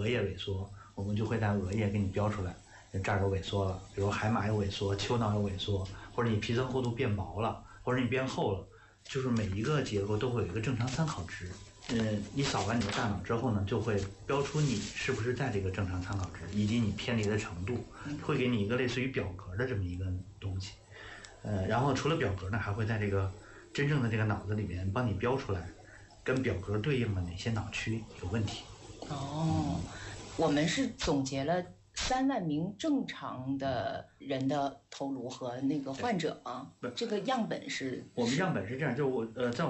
额叶萎缩，我们就会在额叶给你标出来，这儿有萎缩了，比如海马有萎缩，丘脑有萎缩，或者你皮层厚度变薄了，或者你变厚了，就是每一个结构都会有一个正常参考值。你扫完你的大脑之后呢，就会标出你是不是在这个正常参考值，以及你偏离的程度，会给你一个类似于表格的这么一个东西。然后除了表格呢，还会在这个真正的这个脑子里面帮你标出来，跟表格对应的哪些脑区有问题。 我们是总结了3万名正常的人的头颅和那个患者吗？这个样本是？ 我们样本是这样，就在我